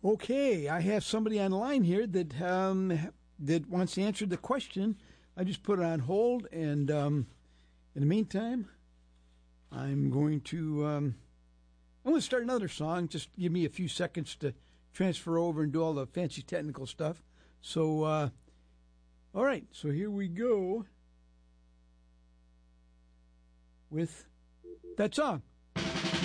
Okay, I have somebody online here that that wants to answer the question. I just put it on hold, and in the meantime, I'm going to start another song. Just give me a few seconds to transfer over and do all the fancy technical stuff. So, all right, so here we go with that song.